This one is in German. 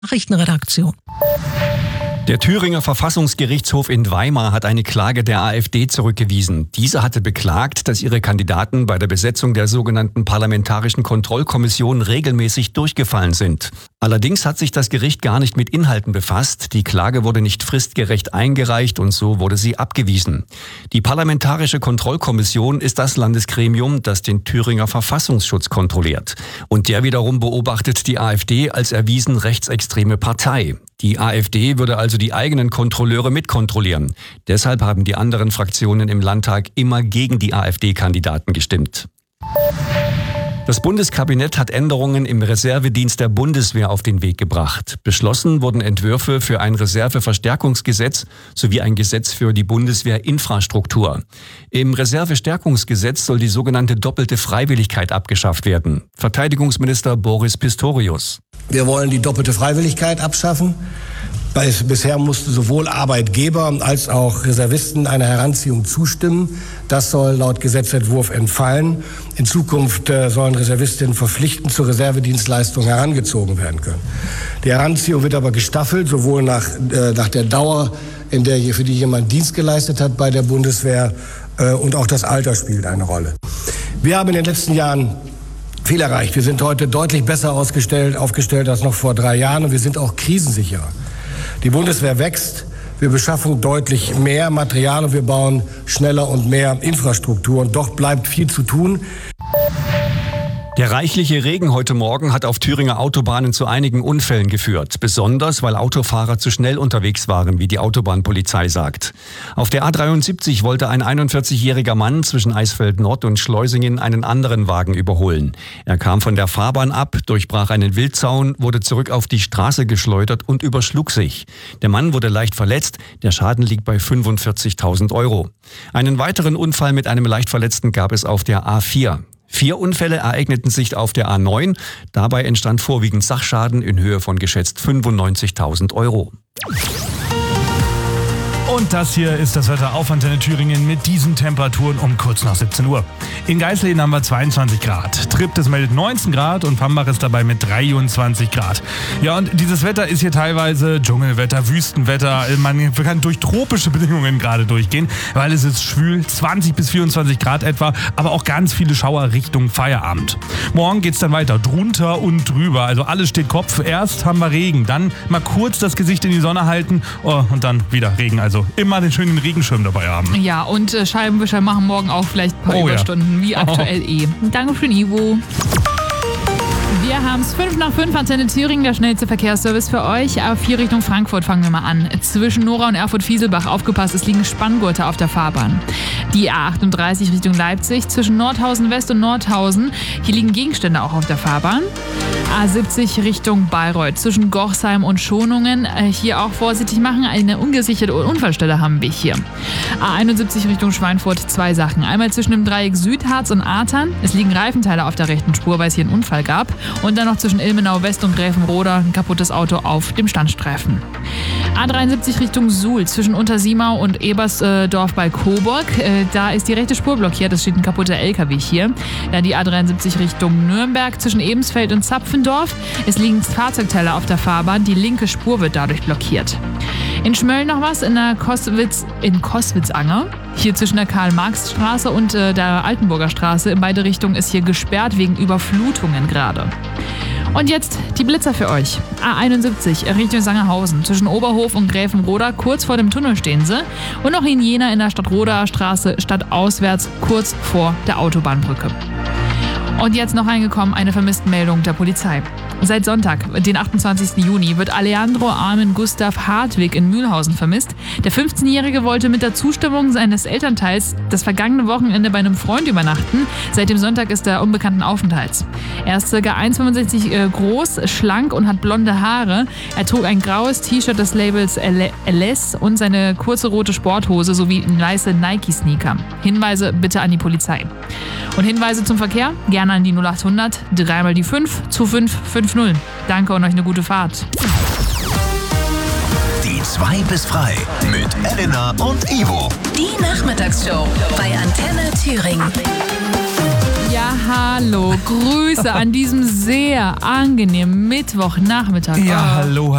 Nachrichtenredaktion. Der Thüringer Verfassungsgerichtshof in Weimar hat eine Klage der AfD zurückgewiesen. Diese hatte beklagt, dass ihre Kandidaten bei der Besetzung der sogenannten Parlamentarischen Kontrollkommission regelmäßig durchgefallen sind. Allerdings hat sich das Gericht gar nicht mit Inhalten befasst. Die Klage wurde nicht fristgerecht eingereicht und so wurde sie abgewiesen. Die Parlamentarische Kontrollkommission ist das Landesgremium, das den Thüringer Verfassungsschutz kontrolliert. Und der wiederum beobachtet die AfD als erwiesen rechtsextreme Partei. Die AfD würde also die eigenen Kontrolleure mitkontrollieren. Deshalb haben die anderen Fraktionen im Landtag immer gegen die AfD-Kandidaten gestimmt. Das Bundeskabinett hat Änderungen im Reservedienst der Bundeswehr auf den Weg gebracht. Beschlossen wurden Entwürfe für ein Reserveverstärkungsgesetz sowie ein Gesetz für die Bundeswehrinfrastruktur. Im Reservestärkungsgesetz soll die sogenannte doppelte Freiwilligkeit abgeschafft werden. Verteidigungsminister Boris Pistorius. Wir wollen die doppelte Freiwilligkeit abschaffen. Bisher mussten sowohl Arbeitgeber als auch Reservisten einer Heranziehung zustimmen. Das soll laut Gesetzentwurf entfallen. In Zukunft sollen Reservistinnen verpflichtend zur Reservedienstleistung herangezogen werden können. Die Heranziehung wird aber gestaffelt, sowohl nach der Dauer, für die jemand Dienst geleistet hat bei der Bundeswehr, und auch das Alter spielt eine Rolle. Wir haben in den letzten Jahren viel erreicht. Wir sind heute deutlich besser aufgestellt als noch vor 3 Jahren und wir sind auch krisensicherer. Die Bundeswehr wächst, wir beschaffen deutlich mehr Material und wir bauen schneller und mehr Infrastruktur. Und doch bleibt viel zu tun. Der reichliche Regen heute Morgen hat auf Thüringer Autobahnen zu einigen Unfällen geführt. Besonders, weil Autofahrer zu schnell unterwegs waren, wie die Autobahnpolizei sagt. Auf der A73 wollte ein 41-jähriger Mann zwischen Eisfeld Nord und Schleusingen einen anderen Wagen überholen. Er kam von der Fahrbahn ab, durchbrach einen Wildzaun, wurde zurück auf die Straße geschleudert und überschlug sich. Der Mann wurde leicht verletzt. Der Schaden liegt bei 45.000 €. Einen weiteren Unfall mit einem Leichtverletzten gab es auf der A4. 4 Unfälle ereigneten sich auf der A9. Dabei entstand vorwiegend Sachschaden in Höhe von geschätzt 95.000 €. Und das hier ist das Wetter auf Antenne Thüringen mit diesen Temperaturen um kurz nach 17 Uhr. In Geisleden haben wir 22 Grad, Triptis meldet 19 Grad und Pambach ist dabei mit 23 Grad. Ja, und dieses Wetter ist hier teilweise Dschungelwetter, Wüstenwetter. Man kann durch tropische Bedingungen gerade durchgehen, weil es ist schwül, 20 bis 24 Grad etwa, aber auch ganz viele Schauer Richtung Feierabend. Morgen geht's dann weiter, drunter und drüber, also alles steht Kopf. Erst haben wir Regen, dann mal kurz das Gesicht in die Sonne halten und dann wieder Regen, also immer den schönen Regenschirm dabei haben. Ja, und Scheibenwischer machen morgen auch vielleicht ein paar Überstunden, wie aktuell Dankeschön, Ivo. Wir haben es 5:05, Antenne Thüringen, der schnellste Verkehrsservice für euch. Auf 4 Richtung Frankfurt fangen wir mal an. Zwischen Nora und Erfurt-Fieselbach, aufgepasst, es liegen Spanngurte auf der Fahrbahn. Die A38 Richtung Leipzig, zwischen Nordhausen West und Nordhausen, hier liegen Gegenstände auch auf der Fahrbahn. A70 Richtung Bayreuth, zwischen Gochsheim und Schonungen, hier auch vorsichtig machen, eine ungesicherte Unfallstelle haben wir hier. A71 Richtung Schweinfurt, 2 Sachen. Einmal zwischen dem Dreieck Südharz und Artern, es liegen Reifenteile auf der rechten Spur, weil es hier einen Unfall gab. Und dann noch zwischen Ilmenau West und Gräfenroda ein kaputtes Auto auf dem Standstreifen. A73 Richtung Suhl, zwischen Untersiemau und Ebersdorf bei Coburg. Da ist die rechte Spur blockiert, es steht ein kaputter LKW hier. Dann die A73 Richtung Nürnberg, zwischen Ebensfeld und Zapfendorf. Es liegen Fahrzeugteile auf der Fahrbahn, die linke Spur wird dadurch blockiert. In Schmölln noch was, in Koswitzanger. Hier zwischen der Karl-Marx-Straße und der Altenburger Straße in beide Richtungen ist hier gesperrt wegen Überflutungen gerade. Und jetzt die Blitzer für euch. A71 Richtung Sangerhausen. Zwischen Oberhof und Gräfenroda, kurz vor dem Tunnel stehen sie. Und noch in Jena in der Stadtrodaer Straße, stadtauswärts, kurz vor der Autobahnbrücke. Und jetzt noch reingekommen, eine Vermisstenmeldung der Polizei. Seit Sonntag, den 28. Juni, wird Alejandro Armin Gustav Hartwig in Mühlhausen vermisst. Der 15-Jährige wollte mit der Zustimmung seines Elternteils das vergangene Wochenende bei einem Freund übernachten. Seit dem Sonntag ist er unbekannten Aufenthalts. Er ist ca. 1,65 groß, schlank und hat blonde Haare. Er trug ein graues T-Shirt des Labels LS und seine kurze rote Sporthose sowie weiße Nike-Sneaker. Hinweise bitte an die Polizei. Und Hinweise zum Verkehr gerne an die 0800 3 mal die 5 2550. Danke und euch eine gute Fahrt. Die 2 bis frei mit Elena und Ivo. Die Nachmittagsshow bei Antenne Thüringen. Ja, Ja, hallo. Grüße an diesem sehr angenehmen Mittwochnachmittag. Ja, hallo.